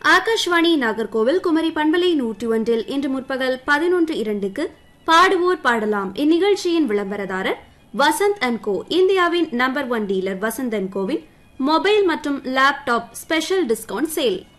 ஆகாஷ்வாணி நாகர்கோவில் குமரி பண்பலை 101 இன்று முற்பகல் 11:02 பாடுவோர் பாடலாம். இந்நிகழ்ச்சியின் விளம்பரதாரர் வசந்த் அண்ட் கோ, இந்தியாவின் number 1 dealer Vasanth and CoWIN mobile மற்றும் லேப்டாப் ஸ்பெஷல் டிஸ்கவுண்ட் சேல்.